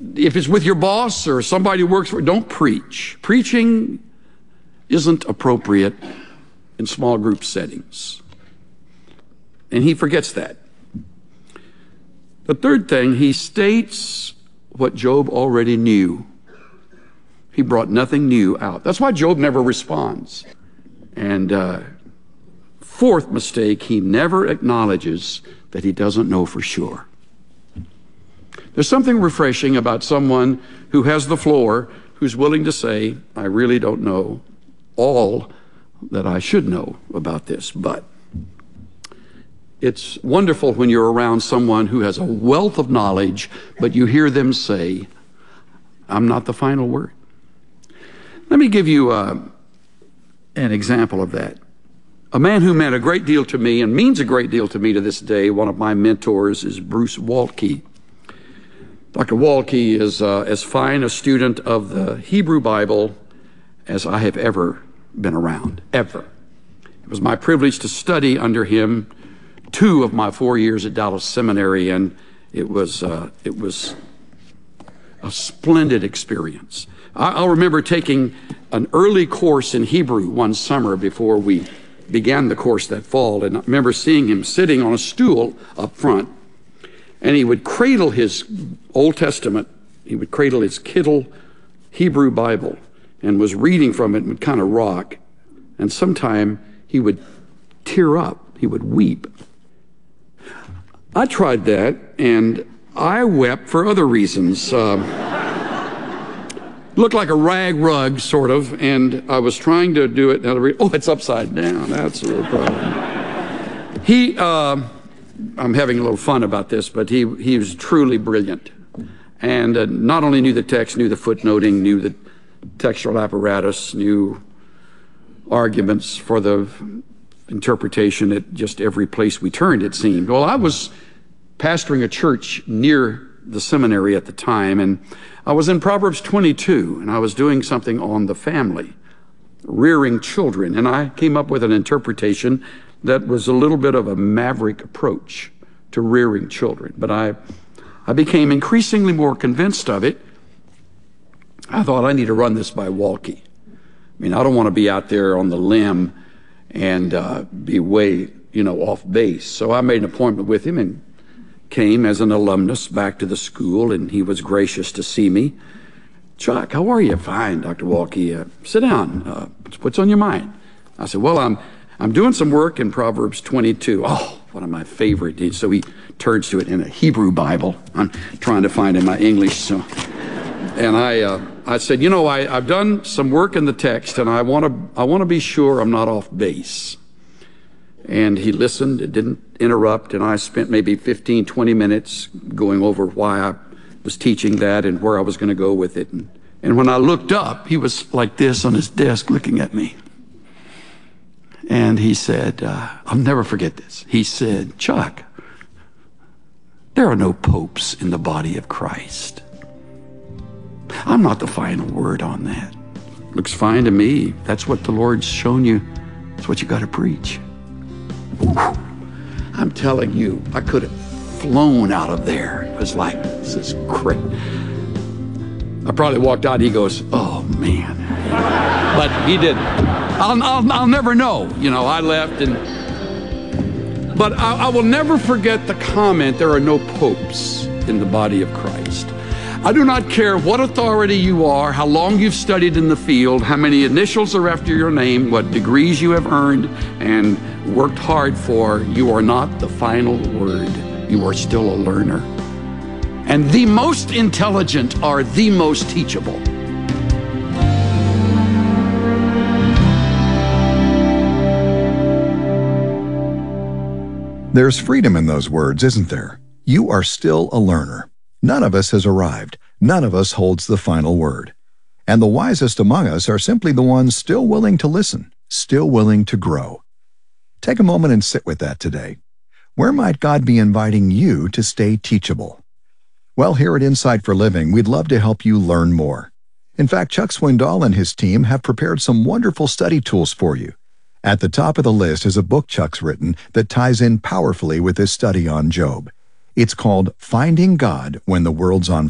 If it's with your boss or somebody who works for you, don't preach. Preaching isn't appropriate in small group settings. And he forgets that. The third thing, he states what Job already knew. He brought nothing new out. That's why Job never responds. And fourth mistake, he never acknowledges that he doesn't know for sure. There's something refreshing about someone who has the floor, who's willing to say, I really don't know all that I should know about this, but it's wonderful when you're around someone who has a wealth of knowledge, but you hear them say, I'm not the final word. Let me give you an example of that. A man who meant a great deal to me and means a great deal to me to this day, one of my mentors is Bruce Waltke. Dr. Waltke is as fine a student of the Hebrew Bible as I have ever been around, ever. It was my privilege to study under him 2 of my 4 years at Dallas Seminary, and it was a splendid experience. I'll remember taking an early course in Hebrew one summer before we began the course that fall, and I remember seeing him sitting on a stool up front, and he would cradle his Old Testament, he would cradle his Kittel Hebrew Bible, and was reading from it and would kind of rock, and sometime he would tear up, he would weep. I tried that, and I wept for other reasons. Looked like a rag rug, sort of, and I was trying to do it. Oh, it's upside down. That's a little problem. I'm having a little fun about this, but he was truly brilliant. And not only knew the text, knew the footnoting, knew the textual apparatus, knew arguments for the interpretation at just every place we turned, it seemed. Well, I was pastoring a church near the seminary at the time, and I was in Proverbs 22, and I was doing something on the family, rearing children, and I came up with an interpretation that was a little bit of a maverick approach to rearing children, but I became increasingly more convinced of it. I thought, I need to run this by Waltke. I mean, I don't want to be out there on the limb and be way, off base. So I made an appointment with him and came as an alumnus back to the school, and he was gracious to see me. Chuck, how are you? Fine, Dr. Waltke. Sit down. What's on your mind? I said, well, I'm doing some work in Proverbs 22. Oh, one of my favorite. So he turns to it in a Hebrew Bible. I'm trying to find in my English. And I said, I've done some work in the text, and I want to be sure I'm not off base. And he listened, it didn't interrupt, and I spent maybe 15, 20 minutes going over why I was teaching that and where I was going to go with it. And when I looked up, he was like this on his desk looking at me. And he said, I'll never forget this. He said, Chuck, there are no popes in the body of Christ. I'm not the final word on that. Looks fine to me. That's what the Lord's shown you. That's what you got to preach. I'm telling you, I could have flown out of there. It was like, this is great. I probably walked out, he goes, oh man. But he didn't. I'll never know. I left, but I will never forget the comment, there are no popes in the body of Christ. I do not care what authority you are, how long you've studied in the field, how many initials are after your name, what degrees you have earned and worked hard for, you are not the final word. You are still a learner. And the most intelligent are the most teachable. There's freedom in those words, isn't there? You are still a learner. None of us has arrived. None of us holds the final word. And the wisest among us are simply the ones still willing to listen, still willing to grow. Take a moment and sit with that today. Where might God be inviting you to stay teachable? Well, here at Insight for Living, we'd love to help you learn more. In fact, Chuck Swindoll and his team have prepared some wonderful study tools for you. At the top of the list is a book Chuck's written that ties in powerfully with this study on Job. It's called Finding God When the World's on